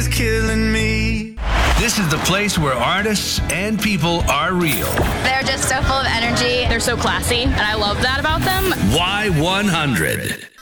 is killing me. This is the place where artists and people are real. They're just so full of energy. They're so classy, and I love that about them. Y100.